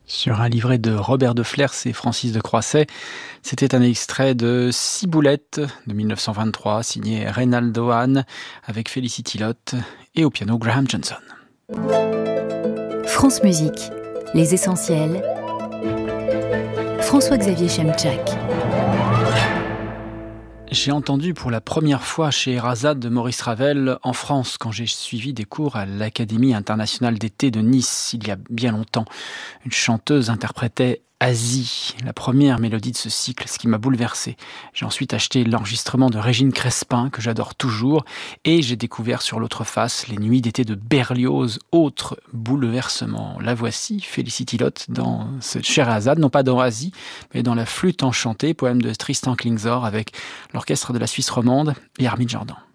Sur un livret de Robert de Flers et Francis de Croisset, c'était un extrait de Ciboulette de 1923, signé Reynaldo Hahn, avec Felicity Lott et au piano Graham Johnson. France Musique, les essentiels. François-Xavier Chemczak. J'ai entendu pour la première fois chez Erazade de Maurice Ravel en France quand j'ai suivi des cours à l'Académie internationale d'été de Nice il y a bien longtemps. Une chanteuse interprétait Asie, la première mélodie de ce cycle, ce qui m'a bouleversé. J'ai ensuite acheté l'enregistrement de Régine Crespin, que j'adore toujours, et j'ai découvert sur l'autre face les nuits d'été de Berlioz, autre bouleversement. La voici, Felicity Lott, dans ce Scheherazade, non pas dans Asie, mais dans La Flûte enchantée, poème de Tristan Klingzor, avec l'orchestre de la Suisse romande et Armin Jordan.